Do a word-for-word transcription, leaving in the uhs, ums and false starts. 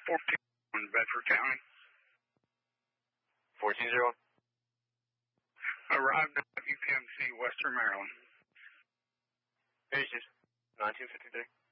fourteen in Bedford County. fourteen zero. Arrived at U P M C, Western Maryland. Basis, nineteen fifty-three.